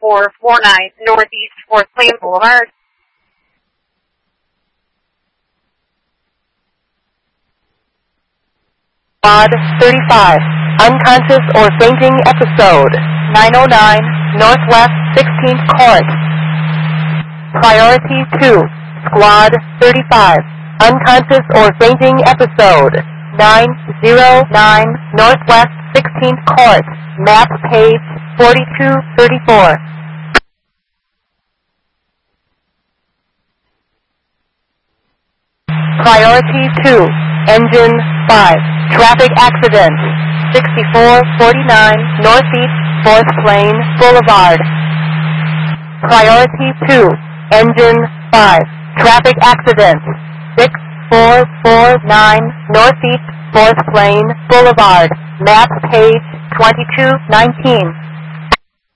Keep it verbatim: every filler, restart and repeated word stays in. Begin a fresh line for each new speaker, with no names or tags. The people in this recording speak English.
four four nine Northeast fourth Plains Boulevard.
Squad thirty-five, unconscious or fainting episode, nine oh nine Northwest sixteenth Court. Priority two, Squad thirty-five, unconscious or fainting episode, nine oh nine Northwest sixteenth Court, map page forty-two thirty-four. Priority two, Engine five, traffic accident, sixty-four forty-nine Northeast fourth Plain Boulevard. Priority two, Engine five, traffic accident, six four four nine Northeast fourth Plain Boulevard, map page twenty-two nineteen.